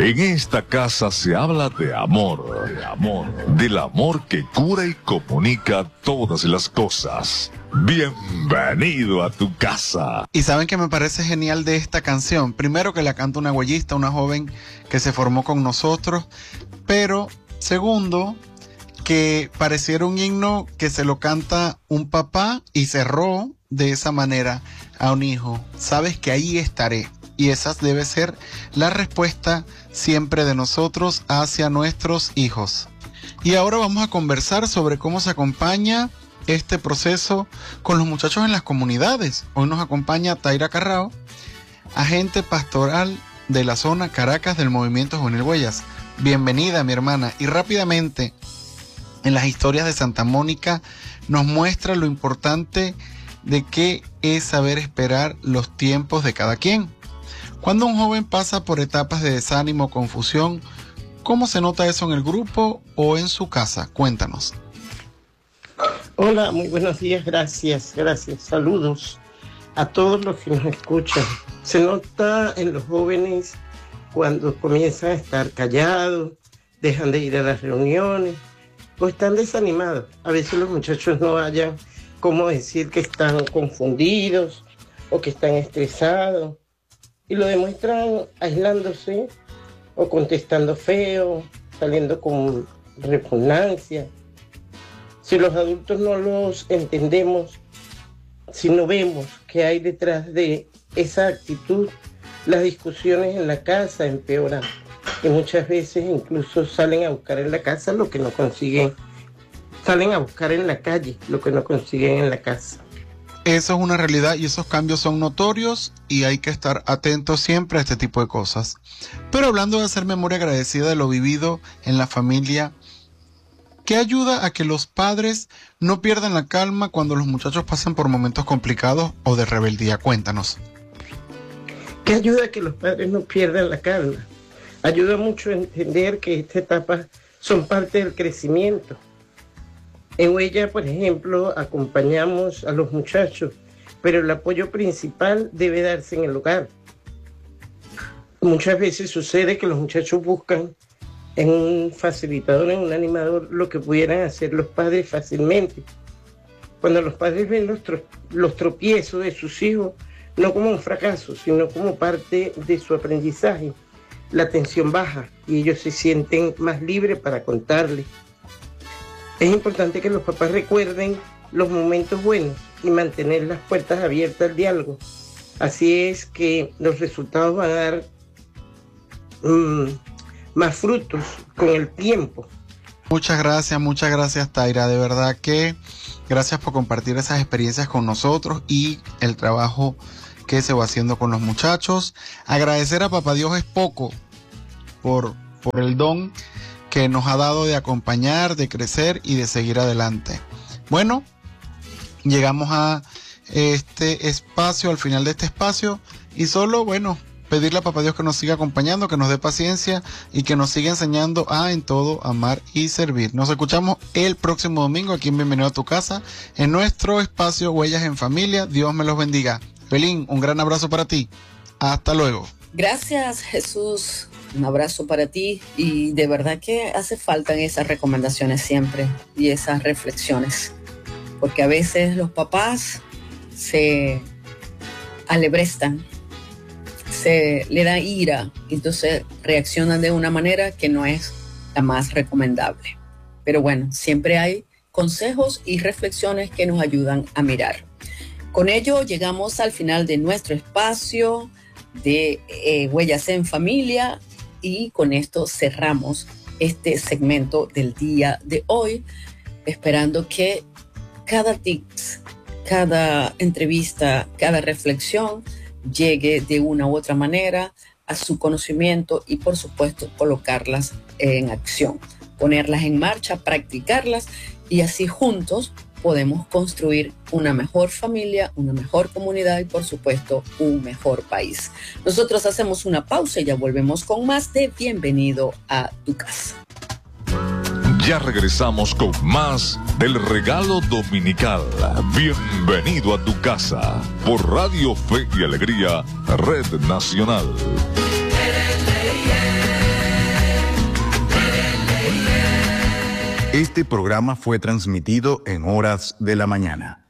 En esta casa se habla de amor, del amor que cura y comunica todas las cosas. Bienvenido a tu casa. Y saben que me parece genial de esta canción. Primero, que la canta una huellista, una joven que se formó con nosotros. Pero segundo, que pareciera un himno que se lo canta un papá y cerró de esa manera a un hijo. Sabes que ahí estaré. Y esa debe ser la respuesta siempre de nosotros hacia nuestros hijos. Y ahora vamos a conversar sobre cómo se acompaña este proceso con los muchachos en las comunidades. Hoy nos acompaña Taira Carrao, agente pastoral de la zona Caracas del Movimiento Juvenil Huellas. Bienvenida, mi hermana. Y rápidamente, en las historias de Santa Mónica nos muestra lo importante de qué es saber esperar los tiempos de cada quien. Cuando un joven pasa por etapas de desánimo o confusión, ¿cómo se nota eso en el grupo o en su casa? Cuéntanos. Hola, muy buenos días, gracias. Saludos a todos los que nos escuchan. Se nota en los jóvenes cuando comienzan a estar callados, dejan de ir a las reuniones o están desanimados. A veces los muchachos no hallan cómo decir que están confundidos o que están estresados. Y lo demuestran aislándose o contestando feo, saliendo con repugnancia. Si los adultos no los entendemos, si no vemos qué hay detrás de esa actitud, las discusiones en la casa empeoran. Y muchas veces incluso salen a buscar en la casa lo que no consiguen. Salen a buscar en la calle lo que no consiguen en la casa. Eso es una realidad y esos cambios son notorios y hay que estar atentos siempre a este tipo de cosas. Pero hablando de hacer memoria agradecida de lo vivido en la familia, ¿qué ayuda a que los padres no pierdan la calma cuando los muchachos pasan por momentos complicados o de rebeldía? Cuéntanos. ¿Qué ayuda a que los padres no pierdan la calma? Ayuda mucho a entender que estas etapas son parte del crecimiento. En Huella, por ejemplo, acompañamos a los muchachos, pero el apoyo principal debe darse en el hogar. Muchas veces sucede que los muchachos buscan en un facilitador, en un animador, lo que pudieran hacer los padres fácilmente. Cuando los padres ven los tropiezos de sus hijos, no como un fracaso, sino como parte de su aprendizaje, la tensión baja y ellos se sienten más libres para contarles. Es importante que los papás recuerden los momentos buenos y mantener las puertas abiertas al diálogo. Así es que los resultados van a dar más frutos con el tiempo. Muchas gracias Taira, de verdad que gracias por compartir esas experiencias con nosotros y el trabajo que se va haciendo con los muchachos. Agradecer a Papá Dios es poco por el don que nos ha dado de acompañar, de crecer y de seguir adelante. Bueno, llegamos a este espacio, al final de este espacio, y solo, pedirle a Papá Dios que nos siga acompañando, que nos dé paciencia y que nos siga enseñando a en todo amar y servir. Nos escuchamos el próximo domingo aquí en Bienvenido a tu casa, en nuestro espacio Huellas en Familia. Dios me los bendiga. Belín, un gran abrazo para ti. Hasta luego. Gracias, Jesús. Un abrazo para ti y de verdad que hace falta esas recomendaciones siempre y esas reflexiones, porque a veces los papás se alebrestan, se le da ira, entonces reaccionan de una manera que no es la más recomendable. Pero bueno, siempre hay consejos y reflexiones que nos ayudan a mirar. Con ello llegamos al final de nuestro espacio de Huellas en Familia. Y con esto cerramos este segmento del día de hoy, esperando que cada tips, cada entrevista, cada reflexión llegue de una u otra manera a su conocimiento y, por supuesto, colocarlas en acción, ponerlas en marcha, practicarlas y así juntos podemos construir una mejor familia, una mejor comunidad y, por supuesto, un mejor país. Nosotros hacemos una pausa y ya volvemos con más de Bienvenido a tu casa. Ya regresamos con más del regalo dominical. Bienvenido a tu casa por Radio Fe y Alegría, Red Nacional. Este programa fue transmitido en horas de la mañana.